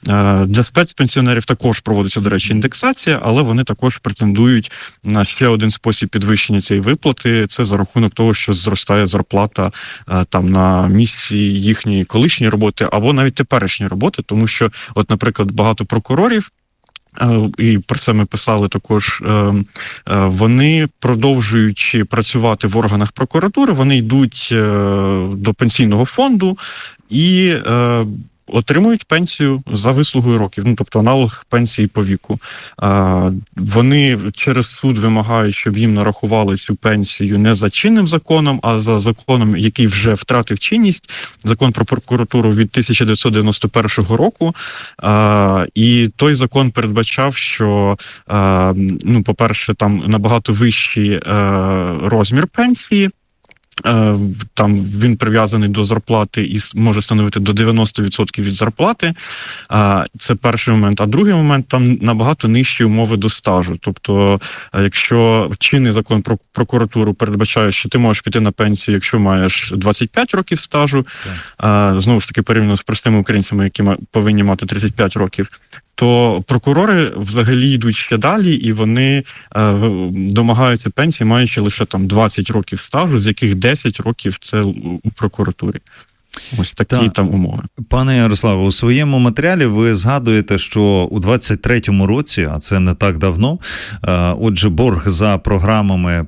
Для спецпенсіонерів також проводиться, до речі, індексація, але вони також претендують на ще один спосіб підвищення цієї виплати. Це за рахунок того, що зростає зарплата там на місці їхньої колишньої роботи або навіть теперішньої роботи, тому що, от, наприклад, багато прокурорів, і про це ми писали також, вони, продовжуючи працювати в органах прокуратури, вони йдуть до пенсійного фонду і отримують пенсію за вислугою років, тобто аналог пенсії по віку. Вони через суд вимагають, щоб їм нарахували цю пенсію не за чинним законом, а за законом, який вже втратив чинність, закон про прокуратуру від 1991 року. І той закон передбачав, що, по-перше, там набагато вищий розмір пенсії, там він прив'язаний до зарплати і може становити до 90% від зарплати. Це перший момент. А другий момент, там набагато нижчі умови до стажу. Тобто, якщо чинний закон про прокуратуру передбачає, що ти можеш піти на пенсію, якщо маєш 25 років стажу, знову ж таки порівняно з простими українцями, які повинні мати 35 років, то прокурори взагалі йдуть ще далі, і вони домагаються пенсії, маючи лише там 20 років стажу, з яких 10 років це у прокуратурі. Ось такі там умови. Пане Ярославе, у своєму матеріалі ви згадуєте, що у 23-му році, а це не так давно, отже, борг за програними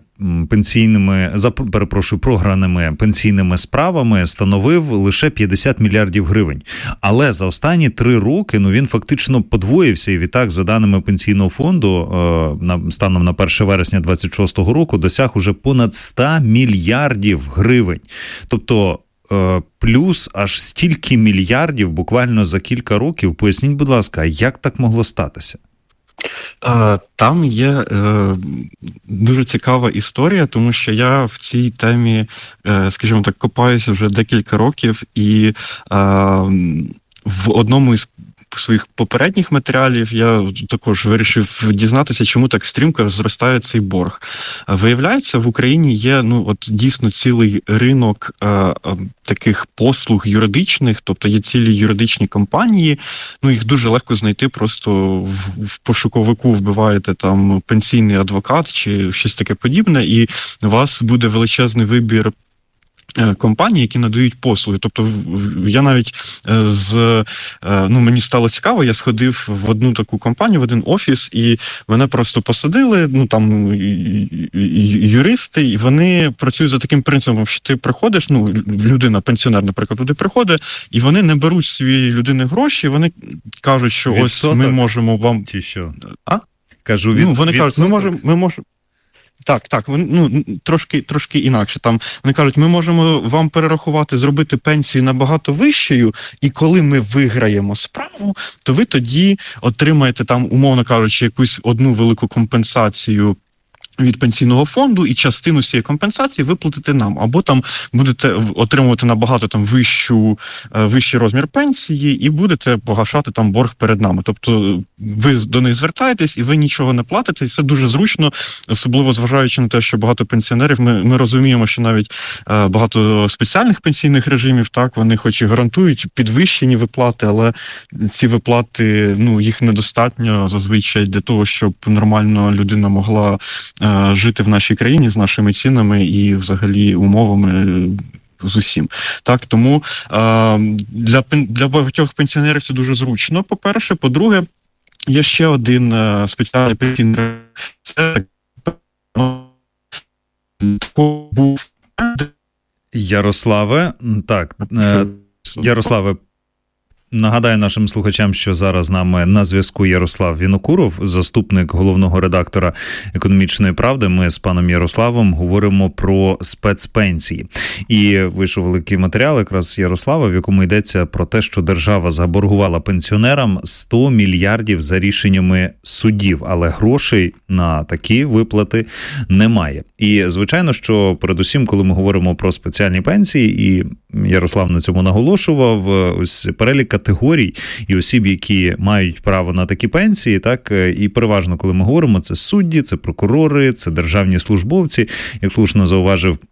пенсійними справами становив лише 50 мільярдів гривень. Але за останні 3 роки він фактично подвоївся, і відтак, за даними Пенсійного фонду, станом на 1 вересня 26-го року, досяг уже понад 100 мільярдів гривень. Тобто плюс аж стільки мільярдів буквально за кілька років. Поясніть, будь ласка, як так могло статися? Там є дуже цікава історія, тому що я в цій темі, скажімо так, копаюся вже декілька років, і в одному із своїх попередніх матеріалів я також вирішив дізнатися, чому так стрімко зростає цей борг. Виявляється, в Україні є дійсно цілий ринок таких послуг юридичних, тобто є цілі юридичні компанії, їх дуже легко знайти, просто в пошуковику вбиваєте там пенсійний адвокат чи щось таке подібне, і у вас буде величезний вибір компанії, які надають послуги. Тобто я навіть мені стало цікаво, я сходив в одну таку компанію, в один офіс, і мене просто посадили, там юристи, і вони працюють за таким принципом, що ти приходиш, людина, пенсіонер, наприклад, туди приходить, і вони не беруть з своєї людини гроші, вони кажуть, що ось ми можемо вам... Чи що? Кажу, вони кажуть, ми можемо... Так, трошки інакше. Там вони кажуть, ми можемо вам перерахувати, зробити пенсію набагато вищою, і коли ми виграємо справу, то ви тоді отримаєте там, умовно кажучи, якусь одну велику компенсацію від пенсійного фонду, і частину цієї компенсації виплатите нам. Або там будете отримувати набагато там вищий розмір пенсії і будете погашати там борг перед нами. Тобто ви до них звертаєтесь і ви нічого не платите, і це дуже зручно, особливо зважаючи на те, що багато пенсіонерів, ми розуміємо, що навіть багато спеціальних пенсійних режимів, так, вони хоч і гарантують підвищені виплати, але ці виплати, їх недостатньо зазвичай для того, щоб нормально людина могла жити в нашій країні з нашими цінами і взагалі умовами з усім. Так, тому для багатьох пенсіонерів це дуже зручно, по-перше. По-друге, є ще один спеціальний пенсійний режим. Це Ярославе, нагадаю нашим слухачам, що зараз з нами на зв'язку Ярослав Вінокуров, заступник головного редактора «Економічної правди». Ми з паном Ярославом говоримо про спецпенсії. І вийшов великий матеріал якраз Ярослава, в якому йдеться про те, що держава заборгувала пенсіонерам 100 мільярдів за рішеннями судів, але грошей на такі виплати немає. І, звичайно, що передусім, коли ми говоримо про спеціальні пенсії, і Ярослав на цьому наголошував, ось перелік категорій і осіб, які мають право на такі пенсії, так, і переважно, коли ми говоримо, це судді, це прокурори, це державні службовці, як слушно зауважив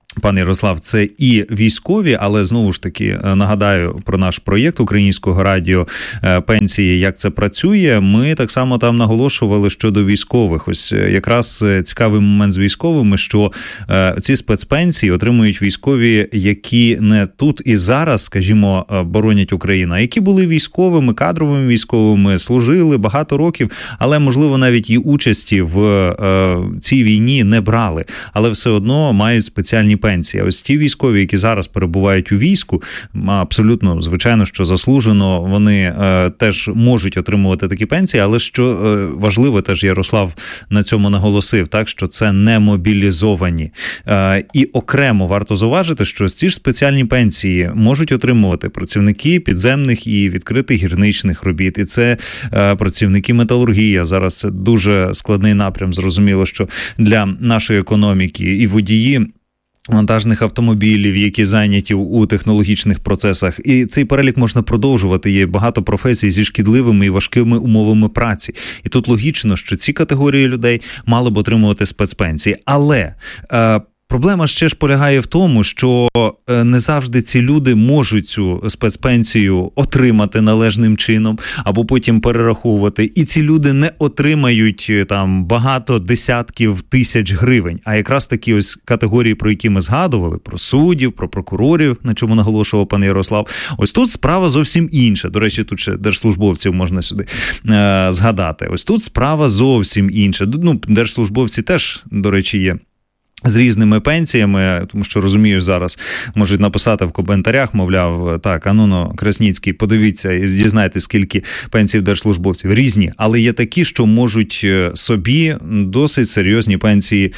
Пан Ярослав, це і військові, але знову ж таки нагадаю про наш проєкт Українського радіо «Пенсії. Як це працює». Ми так само там наголошували щодо військових. Ось якраз цікавий момент з військовими, що ці спецпенсії отримують військові, які не тут і зараз, скажімо, боронять Україну, а які були військовими, кадровими військовими, служили багато років, але, можливо, навіть і участі в цій війні не брали, але все одно мають спеціальні пенсії. Ось ті військові, які зараз перебувають у війську, абсолютно, звичайно, що заслужено, вони теж можуть отримувати такі пенсії, але що важливо, теж Ярослав на цьому наголосив, так, що це не мобілізовані. І окремо варто зауважити, що ці ж спеціальні пенсії можуть отримувати працівники підземних і відкритих гірничних робіт, і це працівники металургії. А зараз це дуже складний напрям, зрозуміло, що для нашої економіки, і водії вантажних автомобілів, які зайняті у технологічних процесах. І цей перелік можна продовжувати. Є багато професій зі шкідливими і важкими умовами праці. І тут логічно, що ці категорії людей мали б отримувати спецпенсії. Але проблема ще ж полягає в тому, що не завжди ці люди можуть цю спецпенсію отримати належним чином або потім перераховувати. І ці люди не отримають там багато десятків тисяч гривень. А якраз такі ось категорії, про які ми згадували, про суддів, про прокурорів, на чому наголошував пан Ярослав, ось тут справа зовсім інша. До речі, тут ще держслужбовців можна сюди згадати. Ось тут справа зовсім інша. Ну, держслужбовці теж, до речі, є з різними пенсіями, тому що, розумію, зараз можуть написати в коментарях, мовляв, так, Ануно Красніцький, подивіться і дізнайтесь, скільки пенсій в держслужбовців. Різні, але є такі, що можуть собі досить серйозні пенсії,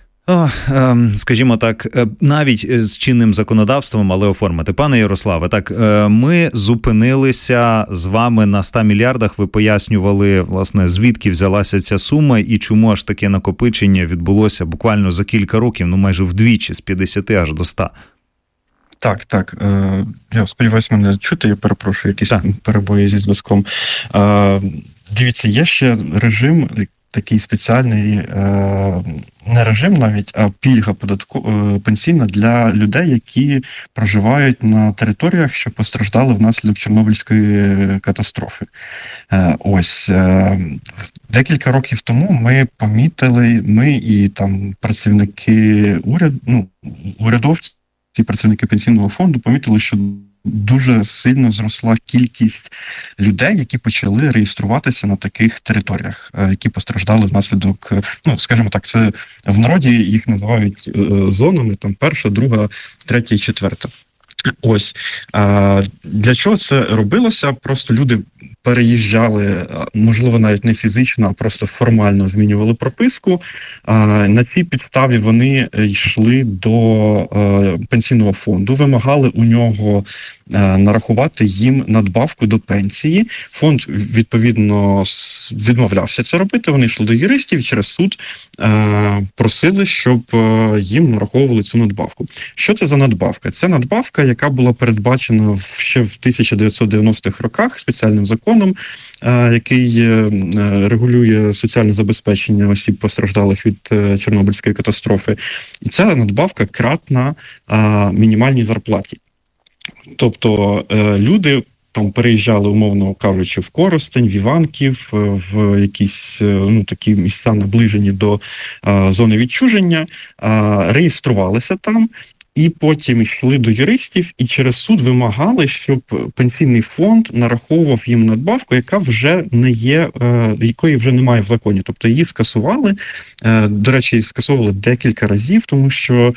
скажімо так, навіть з чинним законодавством, але оформити. Пане Ярославе, так, ми зупинилися з вами на 100 мільярдах. Ви пояснювали, власне, звідки взялася ця сума і чому аж таке накопичення відбулося буквально за кілька років, ну майже вдвічі, з 50 аж до 100. Так. Я сподіваюся, мене чути, я перепрошую, якісь перебої зі зв'язком. Дивіться, є ще режим, такий спеціальний, не режим навіть, а пільга пенсійна для людей, які проживають на територіях, що постраждали внаслідок Чорнобильської катастрофи. Ось, декілька років тому ми помітили, ми і там працівники урядовці, працівники пенсійного фонду помітили, що дуже сильно зросла кількість людей, які почали реєструватися на таких територіях, які постраждали внаслідок, скажімо так, це в народі їх називають зонами, там 1, 2, 3, 4. Ось. Для чого це робилося? Просто люди переїжджали, можливо, навіть не фізично, а просто формально змінювали прописку. На цій підставі вони йшли до пенсійного фонду, вимагали у нього нарахувати їм надбавку до пенсії. Фонд, відповідно, відмовлявся це робити. Вони йшли до юристів і через суд просили, щоб їм нараховували цю надбавку. Що це за надбавка? Це надбавка, яка була передбачена ще в 1990-х роках спеціальним законом, який регулює соціальне забезпечення осіб, постраждалих від Чорнобильської катастрофи. І ця надбавка кратна мінімальній зарплаті. Тобто люди там переїжджали, умовно кажучи, в Коростень, в Іванків, в якісь такі місця, наближені до зони відчуження, реєструвалися там, і потім йшли до юристів і через суд вимагали, щоб пенсійний фонд нараховував їм надбавку, яка вже не є, якої вже немає в законі. Тобто її скасували. До речі, скасовували декілька разів, тому що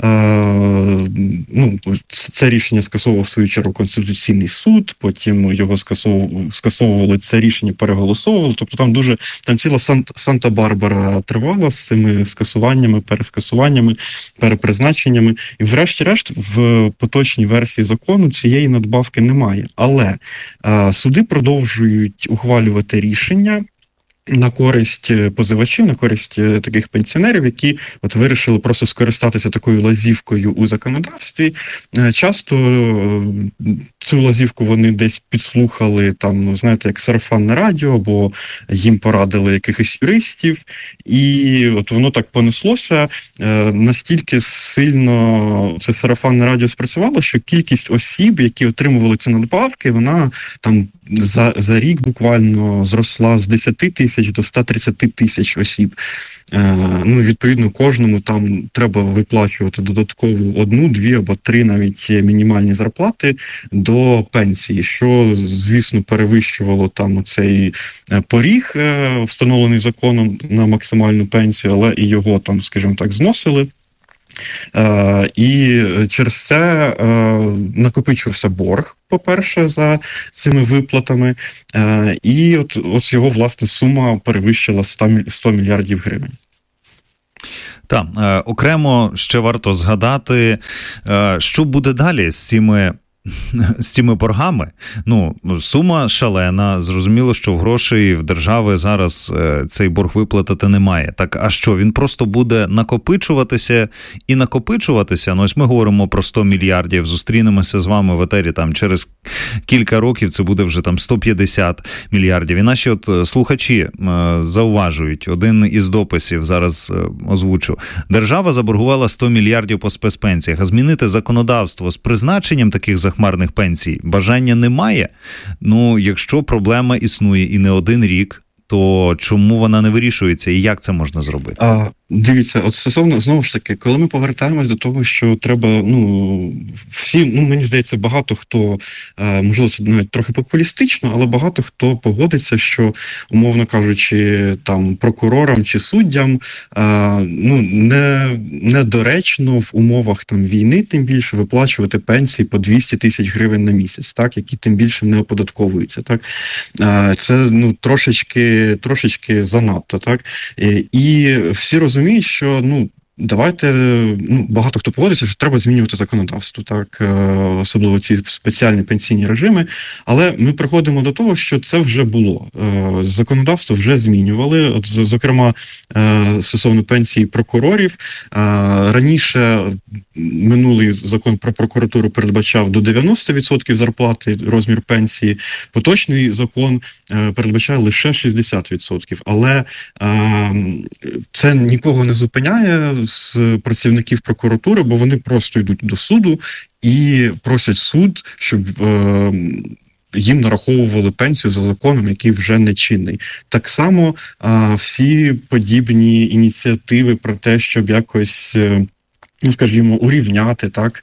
це рішення скасовував в свою чергу Конституційний суд, потім його скасовували, це рішення переголосовували. Тобто там ціла Санта-Барбара тривала з цими скасуваннями, перескасуваннями, перепризначеннями. І врешті-решт, в поточній версії закону цієї надбавки немає. Але суди продовжують ухвалювати рішення, на користь позивачів, на користь таких пенсіонерів, які от вирішили просто скористатися такою лазівкою у законодавстві. Часто цю лазівку вони десь підслухали, там, знаєте, як сарафанне радіо, або їм порадили якихось юристів, і от воно так понеслося. Настільки сильно це сарафанне радіо спрацювало, що кількість осіб, які отримували ці надбавки, вона там за рік буквально зросла з 10 тисяч до 130 тисяч осіб. Ну, відповідно, кожному там треба виплачувати додатково 1, 2 або 3 навіть мінімальні зарплати до пенсії, що, звісно, перевищувало там цей поріг, встановлений законом на максимальну пенсію, але і його там, скажімо так, зносили. І через це накопичувався борг, по-перше, за цими виплатами, і от його, власне, сума перевищила 100 мільярдів гривень. Так, окремо ще варто згадати, що буде далі з цими боргами. Ну, сума шалена, зрозуміло, що в грошей в держави зараз цей борг виплатити немає. Так, а що, він просто буде накопичуватися і накопичуватися? Ну, ось ми говоримо про 100 мільярдів, зустрінемося з вами в етері там через кілька років, це буде вже там 150 мільярдів. І наші от слухачі зауважують, один із дописів зараз озвучу. Держава заборгувала 100 мільярдів по спецпенсіях, а змінити законодавство з призначенням таких захмарних пенсій бажання немає. Ну, якщо проблема існує і не один рік, то чому вона не вирішується і як це можна зробити? Дивіться, от стосовно, знову ж таки, коли ми повертаємось до того, що треба, всі, мені здається, багато хто, можливо, це навіть трохи популістично, але багато хто погодиться, що, умовно кажучи, там, прокурорам чи суддям, недоречно в умовах там війни, тим більше, виплачувати пенсії по 200 тисяч гривень на місяць, так, які тим більше не оподатковуються, так. Це, трошечки занадто, так. І всі розуміють, що, давайте, багато хто погодиться, що треба змінювати законодавство, так, особливо ці спеціальні пенсійні режими, але ми приходимо до того, що це вже було. Законодавство вже змінювали, от, зокрема, стосовно пенсії прокурорів. Раніше минулий закон про прокуратуру передбачав до 90% зарплати розмір пенсії, поточний закон передбачає лише 60%, але це нікого не зупиняє з працівників прокуратури, бо вони просто йдуть до суду і просять суд, щоб їм нараховували пенсію за законом, який вже не чинний. Так само всі подібні ініціативи про те, щоб якось, скажімо, урівняти, так,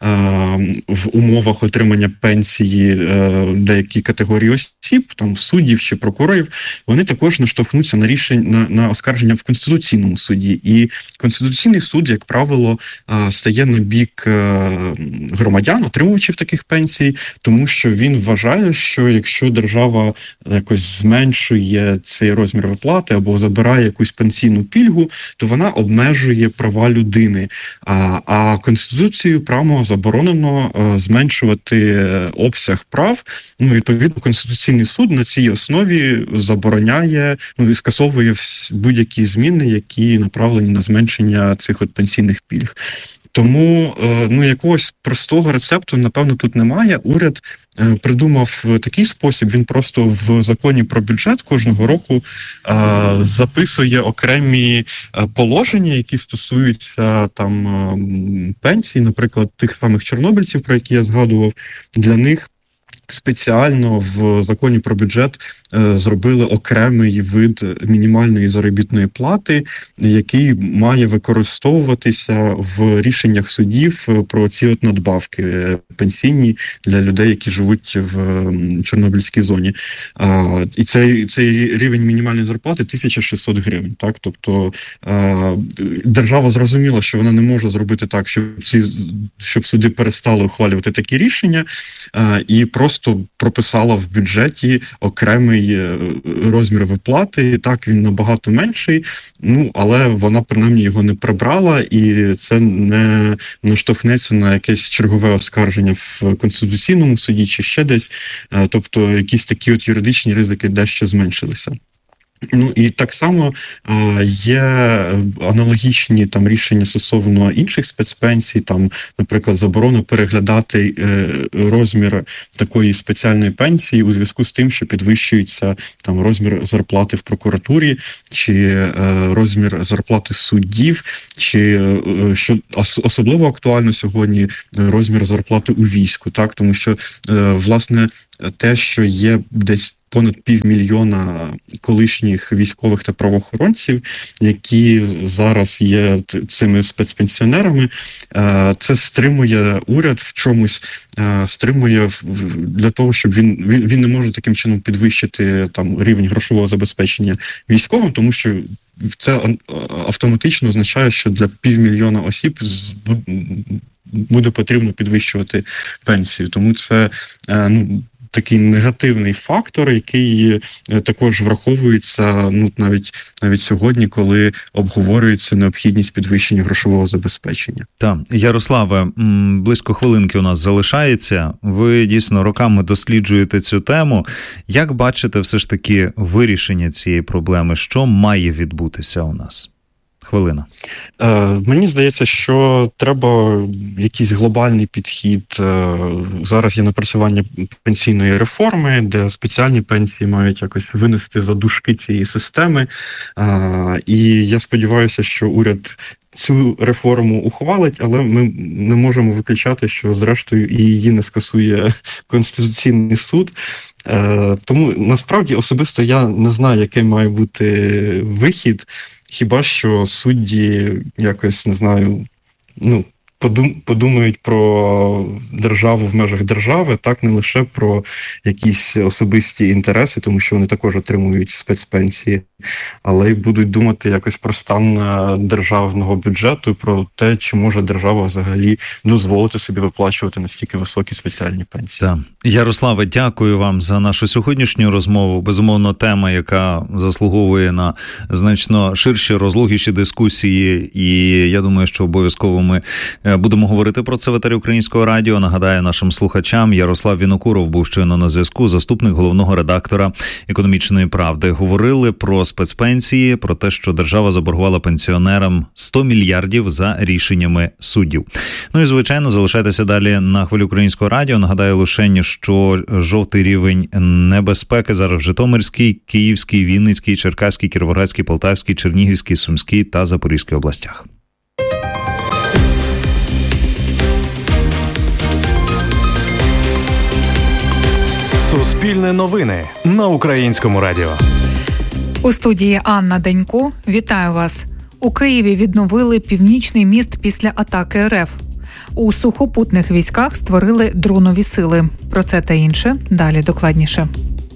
в умовах отримання пенсії деякі категорії осіб, там, суддів чи прокурорів, вони також наштовхнуться на рішення, на оскарження в Конституційному суді. І Конституційний суд, як правило, стає на бік громадян, отримувачів таких пенсій, тому що він вважає, що якщо держава якось зменшує цей розмір виплати або забирає якусь пенсійну пільгу, то вона обмежує права людини. А Конституцією прямо заборонено зменшувати обсяг прав. Відповідно, Конституційний суд на цій основі забороняє, і скасовує будь-які зміни, які направлені на зменшення цих от пенсійних пільг. Тому, якогось простого рецепту, напевно, тут немає. Уряд придумав такий спосіб, він просто в законі про бюджет кожного року записує окремі положення, які стосуються там пенсій, наприклад, тих самих чорнобильців, про які я згадував. Для них спеціально в законі про бюджет зробили окремий вид мінімальної заробітної плати, який має використовуватися в рішеннях судів про ці от надбавки пенсійні для людей, які живуть в Чорнобильській зоні. І цей рівень мінімальної зарплати 1600 гривень. Так? Тобто держава зрозуміла, що вона не може зробити так, щоб суди перестали ухвалювати такі рішення, і просто прописала в бюджеті окремий розмір виплати. Так, він набагато менший, але вона принаймні його не прибрала, і це не наштовхнеться на якесь чергове оскарження в Конституційному суді чи ще десь. Тобто якісь такі от юридичні ризики дещо зменшилися. Ну і так само є аналогічні там рішення стосовно інших спецпенсій, там, наприклад, заборона переглядати розмір такої спеціальної пенсії у зв'язку з тим, що підвищується там розмір зарплати в прокуратурі, чи розмір зарплати суддів, чи що особливо актуально сьогодні розмір зарплати у війську, так, тому що власне те, що є десь понад 500 000 колишніх військових та правоохоронців, які зараз є цими спецпенсіонерами, це стримує уряд в чомусь, стримує для того, щоб він не може таким чином підвищити там рівень грошового забезпечення військовим, тому що це автоматично означає, що для 500 000 осіб буде потрібно підвищувати пенсію. Тому це такий негативний фактор, який також враховується навіть сьогодні, коли обговорюється необхідність підвищення грошового забезпечення. Так, Ярославе, близько хвилинки у нас залишається. Ви дійсно роками досліджуєте цю тему. Як бачите все ж таки вирішення цієї проблеми? Що має відбутися у нас? Хвилина. Мені здається, що треба якийсь глобальний підхід. Зараз є напрацювання пенсійної реформи, де спеціальні пенсії мають якось винести за дужки цієї системи. І я сподіваюся, що уряд цю реформу ухвалить, але ми не можемо виключати, що зрештою і її не скасує Конституційний суд. Тому насправді особисто я не знаю, який має бути вихід. Хіба що судді якось, не знаю, подумають про державу в межах держави, так, не лише про якісь особисті інтереси, тому що вони також отримують спецпенсії, але й будуть думати якось про стан державного бюджету, про те, чи може держава взагалі дозволити собі виплачувати настільки високі спеціальні пенсії. Так. Ярославе, дякую вам за нашу сьогоднішню розмову. Безумовно, тема, яка заслуговує на значно ширші, розлогіші дискусії, і я думаю, що обов'язково ми будемо говорити про це в етері Українського радіо. Нагадаю нашим слухачам, Ярослав Вінокуров був щойно на зв'язку, заступник головного редактора «Економічної правди». Говорили про спецпенсії, про те, що держава заборгувала пенсіонерам 100 мільярдів за рішеннями суддів. Ну і, звичайно, залишайтеся далі на хвилі Українського радіо. Нагадаю лише, що жовтий рівень небезпеки зараз в Житомирській, Київській, Вінницькій, Черкаській, Кіровоградській, Полтавській, Чернігівській, Сумській та Запорізькій областях. Суспільне новини на Українському радіо. У студії Анна Денько. Вітаю вас. У Києві відновили Північний міст після атаки РФ. У сухопутних військах створили дронові сили. Про це та інше далі докладніше.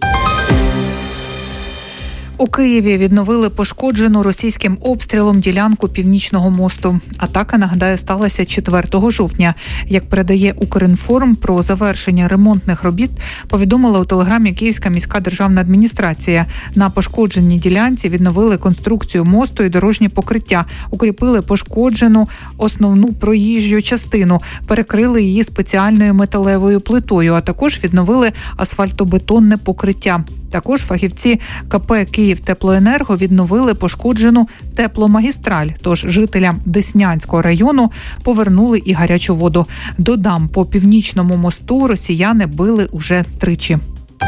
У Києві відновили пошкоджену російським обстрілом ділянку Північного мосту. Атака, нагадаю, сталася 4 жовтня. Як передає Укрінформ, про завершення ремонтних робіт повідомила у телеграмі Київська міська державна адміністрація. На пошкодженій ділянці відновили конструкцію мосту і дорожнє покриття, укріпили пошкоджену основну проїжджу частину, перекрили її спеціальною металевою плитою, а також відновили асфальтобетонне покриття. Також фахівці КП «Київтеплоенерго» відновили пошкоджену тепломагістраль, тож жителям Деснянського району повернули і гарячу воду. Додам, по Північному мосту росіяни били уже тричі.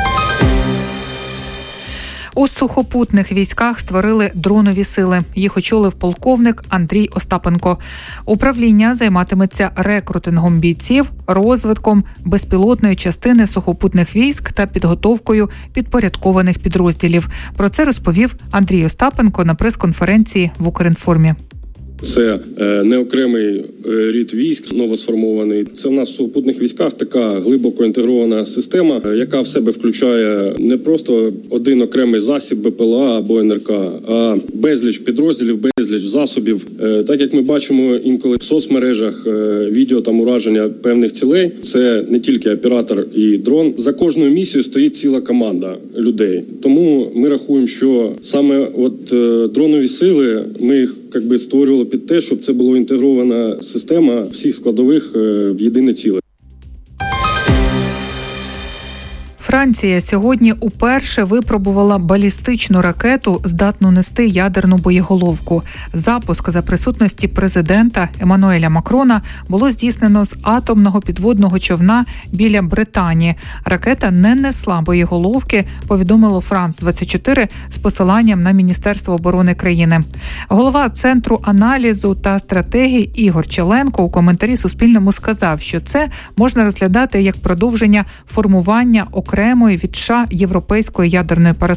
У сухопутних військах створили дронові сили. Їх очолив полковник Андрій Остапенко. Управління займатиметься рекрутингом бійців, розвитком безпілотної частини сухопутних військ та підготовкою підпорядкованих підрозділів. Про це розповів Андрій Остапенко на прес-конференції в Укрінформі. Це не окремий рід військ, новосформований. Це в нас в сухопутних військах така глибоко інтегрована система, яка в себе включає не просто один окремий засіб БПЛА або НРК, а безліч підрозділів, безліч засобів. Так як ми бачимо інколи в соцмережах відео там ураження певних цілей, це не тільки оператор і дрон. За кожною місією стоїть ціла команда людей. Тому ми рахуємо, що саме дронові сили, ми їх створювали під те, щоб це була інтегрована система всіх складових в єдине ціле. Франція сьогодні уперше випробувала балістичну ракету, здатну нести ядерну боєголовку. Запуск за присутності президента Еммануеля Макрона було здійснено з атомного підводного човна біля Британії. Ракета не несла боєголовки, повідомило Франс-24 з посиланням на Міністерство оборони країни. Голова Центру аналізу та стратегії Ігор Челенко у коментарі Суспільному сказав, що це можна розглядати як продовження формування окремої від США європейської ядерної